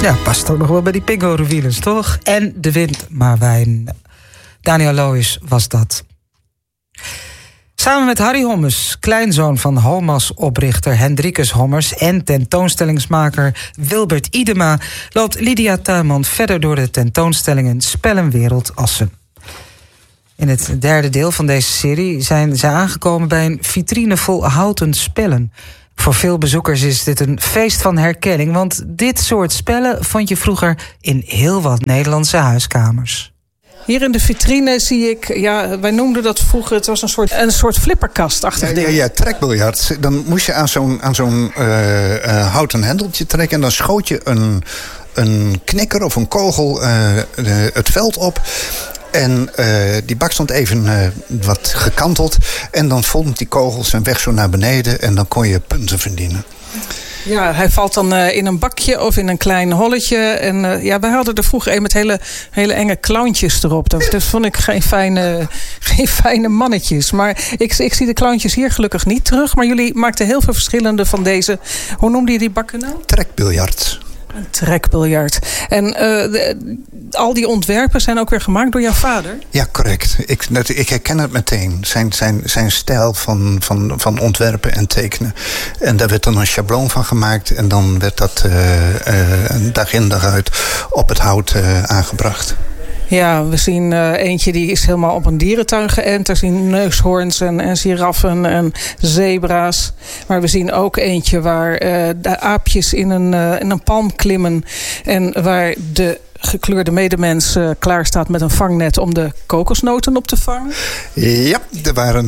Ja, past ook nog wel bij die Pingo-rewielers, toch? En de wind maar wijn. Daniel Loijs was dat. Samen met Harry Hommes, kleinzoon van Homas-oprichter Hendrikus Hommes en tentoonstellingsmaker Wilbert Idema, loopt Lydia Tuinman verder door de tentoonstellingen Spellenwereld Assen. In het derde deel van deze serie zijn zij aangekomen bij een vitrine vol houten spellen. Voor veel bezoekers is dit een feest van herkenning, want dit soort spellen vond je vroeger in heel wat Nederlandse huiskamers. Hier in de vitrine zie ik, ja, wij noemden dat vroeger, het was een soort flipperkastachtig ding. Ja, trekbiljart. Dan moest je aan zo'n houten hendeltje trekken en dan schoot je een knikker of een kogel het veld op. En die bak stond even wat gekanteld. En dan vond die kogel zijn weg zo naar beneden. En dan kon je punten verdienen. Ja, hij valt dan in een bakje of in een klein holletje. En wij hadden er vroeger een met hele enge clowntjes erop. Dat vond ik geen fijne mannetjes. Maar ik zie de clowntjes hier gelukkig niet terug. Maar jullie maakten heel veel verschillende van deze. Hoe noemde je die bakken nou? Trekbiljart. Een trekbiljart. En al die ontwerpen zijn ook weer gemaakt door jouw vader? Ja, correct. Ik herken het meteen. Zijn stijl van ontwerpen en tekenen. En daar werd dan een schabloon van gemaakt. En dan werd dat dag in dag uit op het hout aangebracht. Ja, we zien eentje die is helemaal op een dierentuin geënt. Er zien neushoorns en giraffen en zebra's. Maar we zien ook eentje waar de aapjes in een palm klimmen. En waar de gekleurde medemens klaar staat met een vangnet om de kokosnoten op te vangen. Ja, er waren.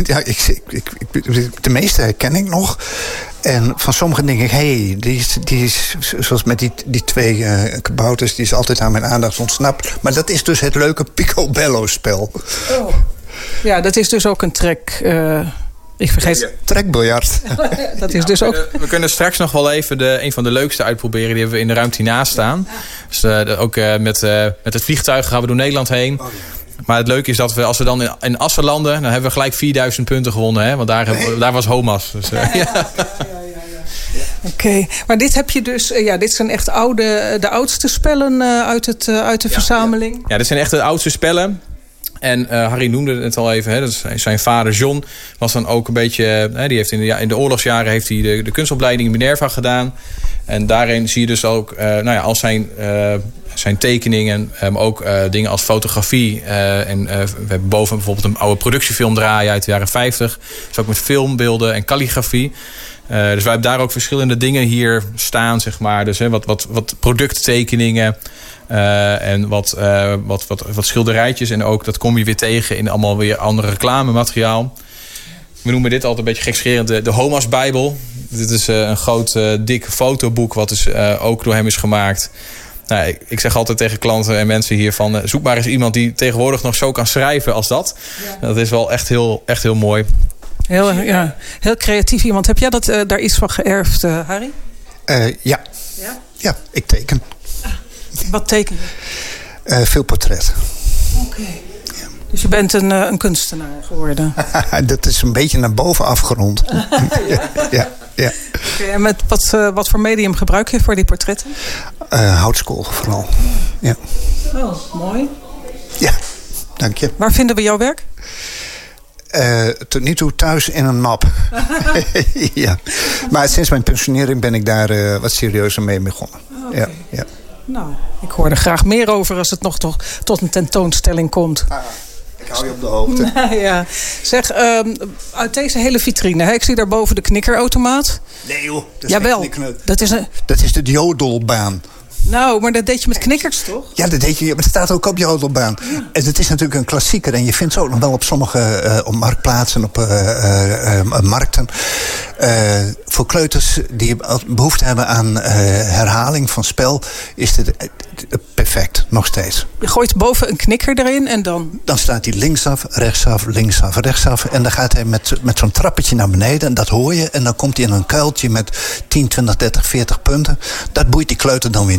De meeste herken ik nog. En van sommige denk ik, die is zoals met die twee kabouters, die is altijd aan mijn aandacht ontsnapt. Maar dat is dus het leuke Picobello-spel. Oh. Ja, dat is dus ook een trek. Ik vergeet. Trekbiljart. Dat is dus ook. We kunnen straks nog wel even een van de leukste uitproberen. Die hebben we in de ruimte hiernaast staan. Dus ook met het vliegtuig gaan we door Nederland heen. Maar het leuke is dat als we dan in Assen landen, dan hebben we gelijk 4000 punten gewonnen. Hè? Want daar was Homas. Dus, Oké, maar dit heb je dus. Dit zijn echt de oudste spellen uit de verzameling. Ja, dit zijn echt de oudste spellen. En Harry noemde het al even. Hè, dus zijn vader John was dan ook een beetje. Die heeft in de oorlogsjaren heeft hij de kunstopleiding in Minerva gedaan. En daarin zie je dus ook al zijn tekeningen. Maar ook dingen als fotografie. En we hebben boven bijvoorbeeld een oude productiefilm draaien uit de jaren 50. Dus ook met filmbeelden en kalligrafie. Dus wij hebben daar ook verschillende dingen hier staan, zeg maar. Dus wat producttekeningen. En wat schilderijtjes. En ook dat kom je weer tegen in allemaal weer andere reclamemateriaal. We noemen dit altijd een beetje gekscherend de Homas Bijbel. Dit is een groot, dik fotoboek wat dus ook door hem is gemaakt. Nou, ik zeg altijd tegen klanten en mensen hier van zoek maar eens iemand die tegenwoordig nog zo kan schrijven als dat. Ja. Dat is wel echt heel mooi. Heel creatief iemand. Heb jij daar iets van geërfd, Harry? Ja. Ja, ik teken. Wat teken je? Veel portret. Oké. Ja. Dus je bent een kunstenaar geworden? Dat is een beetje naar boven afgerond. Ja. Okay, en met wat voor medium gebruik je voor die portretten? Houtskool vooral. Ja. Oh, mooi. Ja, dank je. Waar vinden we jouw werk? Tot nu toe thuis in een map. Ja. Maar sinds mijn pensionering ben ik daar wat serieuzer mee begonnen. Okay. Ja. Nou, ik hoor er graag meer over als het nog tot een tentoonstelling komt. Ik hou je op de hoogte. Ja. Zeg, uit deze hele vitrine, ik zie daarboven de knikkerautomaat. Nee joh, dat is jawel, dat is de jodelbaan. Nou, maar dat deed je met knikkers, toch? Ja, dat deed je. Maar het staat ook op je jodelbaan. Ja. En het is natuurlijk een klassieker. En je vindt ze ook nog wel op sommige op marktplaatsen, op markten. Voor kleuters die behoefte hebben aan herhaling van spel, is het perfect, nog steeds. Je gooit boven een knikker erin en dan? Dan staat hij linksaf, rechtsaf, linksaf, rechtsaf. En dan gaat hij met zo'n trappetje naar beneden. En dat hoor je. En dan komt hij in een kuiltje met 10, 20, 30, 40 punten. Dat boeit die kleuter dan weer niet.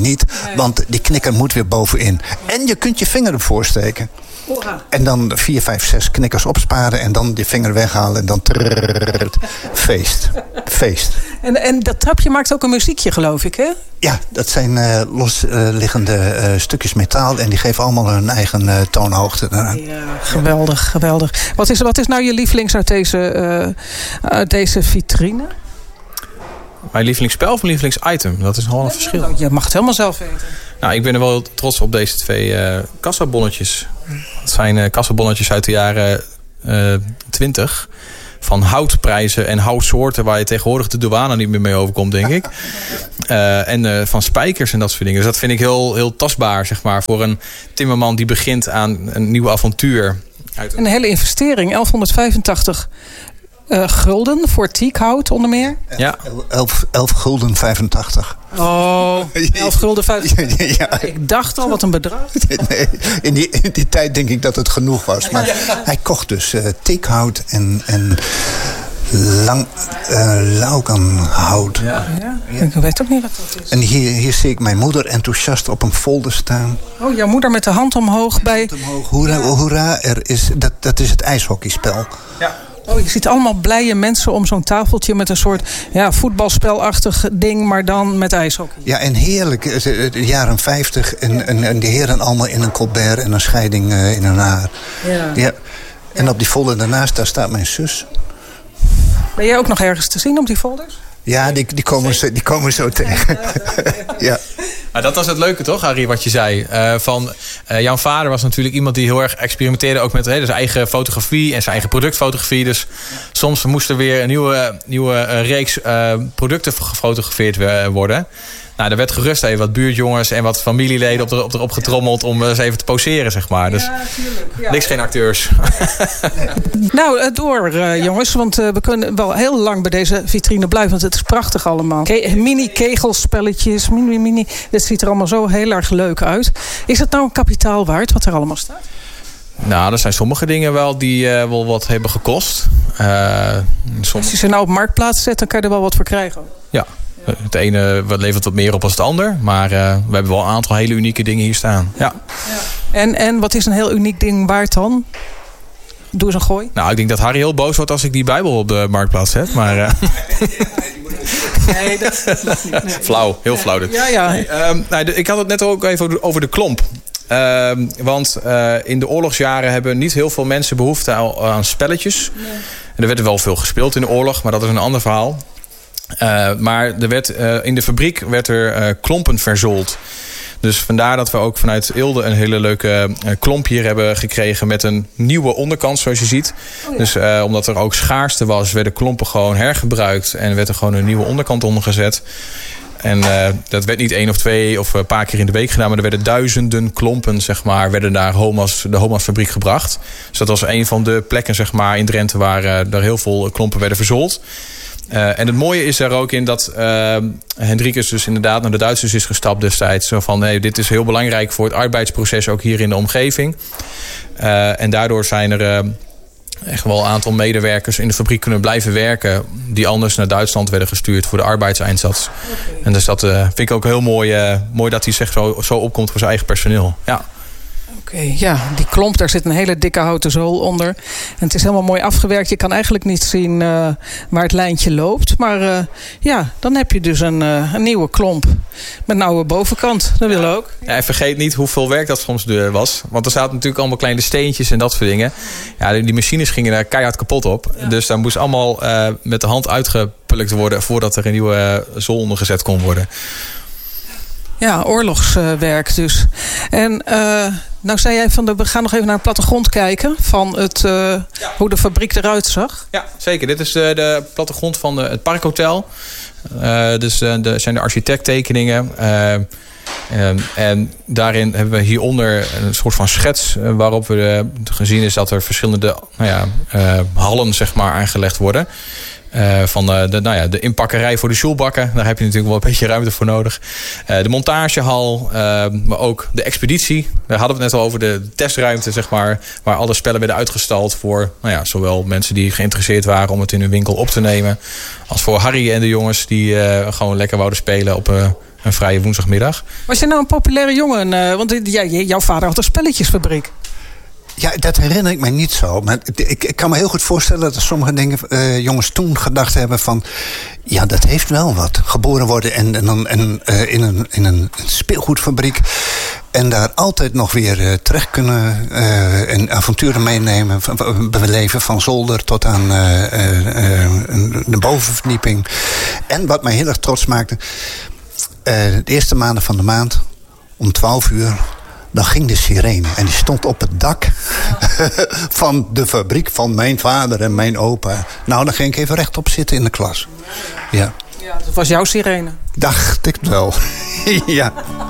niet, want die knikker moet weer bovenin. En je kunt je vinger ervoor steken. En dan 4, 5, 6 knikkers opsparen en dan die vinger weghalen en dan feest. En dat trapje maakt ook een muziekje, geloof ik, hè? Ja, dat zijn losliggende stukjes metaal en die geven allemaal hun eigen toonhoogte eraan. Ja, geweldig. Wat is nou je lievelings uit deze vitrine? Mijn lievelingsspel of mijn lievelingsitem? Dat is gewoon een verschil. Je mag het helemaal zelf weten. Nou, ik ben er wel heel trots op deze 2 kassabonnetjes. Dat zijn kassabonnetjes uit de jaren 20. Van houtprijzen en houtsoorten waar je tegenwoordig de douane niet meer mee overkomt, denk ik. En van spijkers en dat soort dingen. Dus dat vind ik heel, heel tastbaar, zeg maar. Voor een timmerman die begint aan een nieuw avontuur. Een hele investering, 1185 gulden voor teakhout onder meer. Ja. 11 gulden 85. Oh, 11 gulden 85. Ja. Ik dacht al, wat een bedrag. Nee, in die tijd denk ik dat het genoeg was. Maar hij kocht dus teakhout en lauganhout. Ja. Ik weet ook niet wat dat is. En hier zie ik mijn moeder enthousiast op een folder staan. Oh, jouw moeder met de hand omhoog bij... Hoera, dat is het ijshockeyspel. Ja. Oh, je ziet allemaal blije mensen om zo'n tafeltje met een soort voetbalspelachtig ding, maar dan met ijshockey. Ja, en heerlijk. De jaren 50 en die heren allemaal in een colbert en een scheiding in hun haar. Ja. En op die folder daarnaast, daar staat mijn zus. Ben jij ook nog ergens te zien op die folders? Ja, die komen zo tegen. Ja. Maar dat was het leuke, toch, Harry, wat je zei. Jouw vader was natuurlijk iemand die heel erg experimenteerde ook met zijn eigen fotografie en zijn eigen productfotografie. Dus soms moest er weer een nieuwe reeks producten gefotografeerd worden. Nou, er werd gerust even wat buurtjongens en wat familieleden erop getrommeld om eens even te poseren, zeg maar. Dus niks geen acteurs. Nou, jongens, want we kunnen wel heel lang bij deze vitrine blijven, want het is prachtig allemaal. Mini-kegelspelletjes, mini. Dit ziet er allemaal zo heel erg leuk uit. Is het nou een kapitaal waard wat er allemaal staat? Nou, er zijn sommige dingen wel die wel wat hebben gekost. Als je ze nou op Marktplaats zet, dan kan je er wel wat voor krijgen. Ja. Het ene levert wat meer op dan het ander. Maar we hebben wel een aantal hele unieke dingen hier staan. Ja. En wat is een heel uniek ding waard dan? Doe eens een gooi. Nou, ik denk dat Harry heel boos wordt als ik die Bijbel op de Marktplaats zet. Maar, nee, dat niet. Nee. Flauw, heel flauw dit. Ja. Ik had het net ook even over de klomp. Want in de oorlogsjaren hebben niet heel veel mensen behoefte aan spelletjes. Nee. En er werd wel veel gespeeld in de oorlog, maar dat is een ander verhaal. Maar in de fabriek werd er klompen verzold. Dus vandaar dat we ook vanuit Eelde een hele leuke klomp hier hebben gekregen met een nieuwe onderkant, zoals je ziet. Oh ja. Dus omdat er ook schaarste was, werden klompen gewoon hergebruikt en werd er gewoon een nieuwe onderkant onder gezet. En dat werd niet 1 of 2 of een paar keer in de week gedaan, maar er werden duizenden klompen, zeg maar, werden naar de Homas fabriek gebracht. Dus dat was een van de plekken, zeg maar, in Drenthe waar er heel veel klompen werden verzold. En het mooie is er ook in dat Hendrikus dus inderdaad naar de Duitsers is gestapt destijds. Zo van, dit is heel belangrijk voor het arbeidsproces ook hier in de omgeving. En daardoor zijn er echt wel een aantal medewerkers in de fabriek kunnen blijven werken die anders naar Duitsland werden gestuurd voor de arbeidseinsatz. Okay. En dus dat vind ik ook heel mooi dat hij zich zo opkomt voor zijn eigen personeel. Ja. Oké, ja, die klomp, daar zit een hele dikke houten zool onder. En het is helemaal mooi afgewerkt. Je kan eigenlijk niet zien waar het lijntje loopt. Maar dan heb je dus een nieuwe klomp met een oude bovenkant. Dat wil ook. Ja, en vergeet niet hoeveel werk dat soms was. Want er zaten natuurlijk allemaal kleine steentjes en dat soort dingen. Ja, die machines gingen daar keihard kapot op. Ja. Dus daar moest allemaal met de hand uitgepulkt worden voordat er een nieuwe zool onder gezet kon worden. Ja, oorlogswerk dus. En nou zei jij we gaan nog even naar een plattegrond kijken van hoe de fabriek eruit zag. Ja, zeker. Dit is de plattegrond van het Parkhotel. Dus zijn de architecttekeningen. En daarin hebben we hieronder een soort van schets waarop we gezien is dat er verschillende hallen, zeg maar, aangelegd worden. Van de inpakkerij voor de sjoelbakken. Daar heb je natuurlijk wel een beetje ruimte voor nodig. De montagehal, maar ook de expeditie. Daar hadden we het net al over, de testruimte, zeg maar, waar alle spellen werden uitgestald voor zowel mensen die geïnteresseerd waren om het in hun winkel op te nemen, als voor Harry en de jongens die gewoon lekker wouden spelen op een vrije woensdagmiddag. Was je nou een populaire jongen? Want jouw vader had een spelletjesfabriek. Ja, dat herinner ik mij niet zo. Maar ik kan me heel goed voorstellen dat er sommige jongens toen gedacht hebben van... ja, dat heeft wel wat. Geboren worden in een speelgoedfabriek. En daar altijd nog weer terecht kunnen en avonturen meenemen. Beleven van zolder tot aan de bovenverdieping. En wat mij heel erg trots maakte... de eerste maanden van de maand om 12 uur... dan ging de sirene en die stond op het dak van de fabriek van mijn vader en mijn opa. Nou, dan ging ik even rechtop zitten in de klas. Ja. Ja, dat was jouw sirene. Dacht ik wel. Ja.